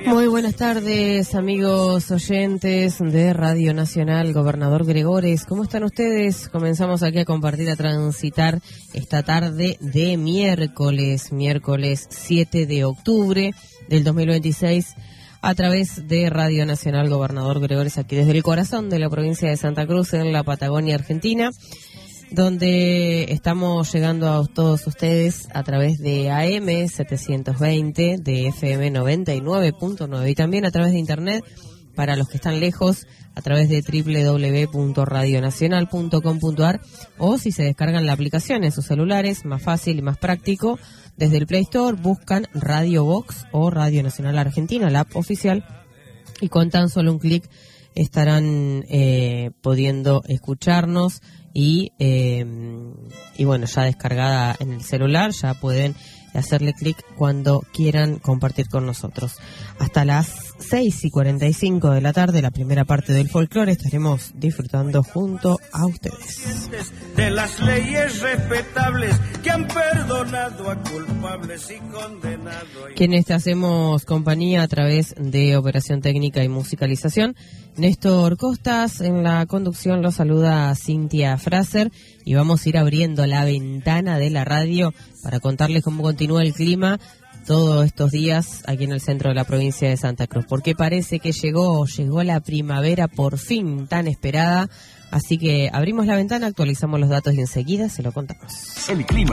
Muy buenas tardes, amigos oyentes de Radio Nacional, Gobernador Gregores. ¿Cómo están ustedes? Comenzamos aquí a compartir, a transitar esta tarde de miércoles 7 de octubre del 2026, a través de Radio Nacional, Gobernador Gregores, aquí desde el corazón de la provincia de Santa Cruz, en la Patagonia Argentina, donde estamos llegando a todos ustedes a través de AM 720, de FM 99.9 y también a través de internet para los que están lejos, a través de www.radionacional.com.ar, o si se descargan la aplicación en sus celulares, más fácil y más práctico, desde el Play Store buscan Radio Box o Radio Nacional Argentina, la app oficial, y con tan solo un clic estarán pudiendo escucharnos. Y bueno, ya descargada en el celular, ya pueden hacerle clic cuando quieran compartir con nosotros. Hasta las 6:45 de la tarde, la primera parte del folclore, estaremos disfrutando junto a ustedes. De las leyes respetables que han perdonado a culpables y condenado a... Quienes te hacemos compañía a través de Operación Técnica y Musicalización, Néstor Costas. En la conducción los saluda Cintia Fraser, y vamos a ir abriendo la ventana de la radio para contarles cómo continúa el clima todos estos días aquí en el centro de la provincia de Santa Cruz, porque parece que llegó la primavera por fin, tan esperada. Así que abrimos la ventana, actualizamos los datos y enseguida se lo contamos. El clima